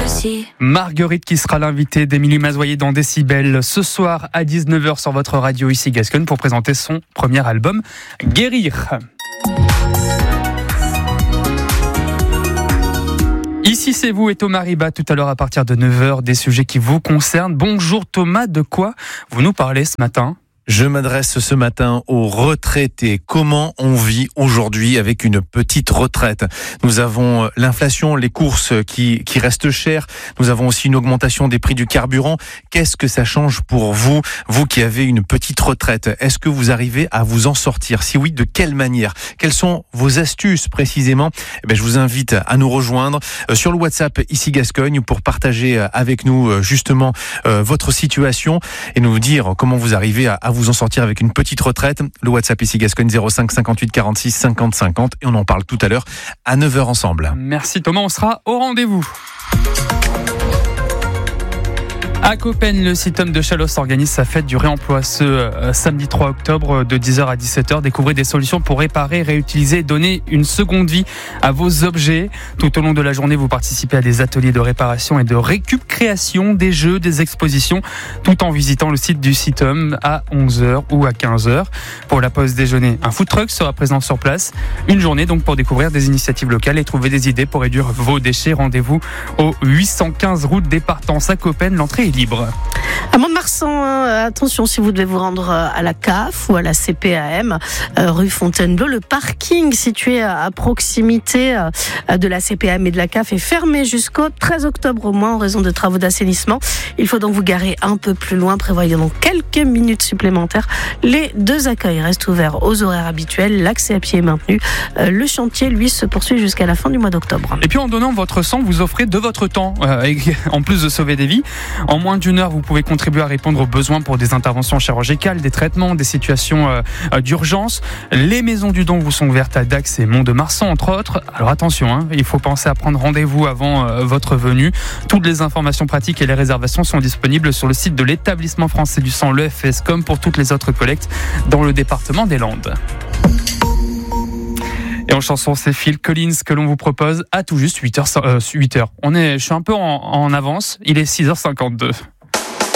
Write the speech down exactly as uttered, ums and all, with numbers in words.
aussi. Marguerite qui sera l'invitée d'Émilie Mazoyer dans Décibel ce soir à dix-neuf heures sur votre radio ici Gascogne pour présenter son premier album Guérir. Ici c'est vous et Thomas Riba tout à l'heure à partir de neuf heures, des sujets qui vous concernent. Bonjour Thomas, de quoi vous nous parlez ce matin ? Je m'adresse ce matin aux retraités. Comment on vit aujourd'hui avec une petite retraite ? Nous avons l'inflation, les courses qui, qui restent chères. Nous avons aussi une augmentation des prix du carburant. Qu'est-ce que ça change pour vous, vous qui avez une petite retraite ? Est-ce que vous arrivez à vous en sortir ? Si oui, de quelle manière ? Quelles sont vos astuces précisément ? Eh bien, je vous invite à nous rejoindre sur le WhatsApp ici Gascogne pour partager avec nous justement votre situation et nous dire comment vous arrivez à, à vous vous en sortir avec une petite retraite. Le WhatsApp ici Gascogne zéro cinq cinquante-huit quarante-six cinquante cinquante et on en parle tout à l'heure à neuf heures ensemble. Merci Thomas, on sera au rendez-vous. À Copen, le Citum de Chalosse organise sa fête du réemploi ce euh, samedi trois octobre de dix heures à dix-sept heures. Découvrez des solutions pour réparer, réutiliser et donner une seconde vie à vos objets. Tout au long de la journée, vous participez à des ateliers de réparation et de récup-création, des jeux, des expositions, tout en visitant le site du Citum à onze heures ou à quinze heures. Pour la pause déjeuner, un food truck sera présent sur place. Une journée donc pour découvrir des initiatives locales et trouver des idées pour réduire vos déchets. Rendez-vous au huit cent quinze route des Partences à Copen. L'entrée est libre. À Mont-de-Marsan, hein, attention si vous devez vous rendre à la C A F ou à la C P A M, euh, rue Fontainebleau, le parking situé à proximité euh, de la C P A M et de la C A F est fermé jusqu'au treize octobre au moins en raison de travaux d'assainissement. Il faut donc vous garer un peu plus loin, prévoyant donc quelques minutes supplémentaires. Les deux accueils restent ouverts aux horaires habituels, l'accès à pied est maintenu. Euh, le chantier, lui, se poursuit jusqu'à la fin du mois d'octobre. Et puis en donnant votre sang, vous offrez de votre temps, euh, et en plus de sauver des vies. En moins d'une heure, vous pouvez contribuer à répondre aux besoins pour des interventions chirurgicales, des traitements, des situations euh, d'urgence. Les maisons du don vous sont ouvertes à Dax et Mont-de-Marsan, entre autres. Alors attention, hein, il faut penser à prendre rendez-vous avant euh, votre venue. Toutes les informations pratiques et les réservations sont disponibles sur le site de l'établissement français du sang, l'E F S, comme pour toutes les autres collectes dans le département des Landes. Et en chanson, c'est Phil Collins que l'on vous propose à tout juste huit heures. On est, je suis un peu en, en avance, il est six heures cinquante-deux.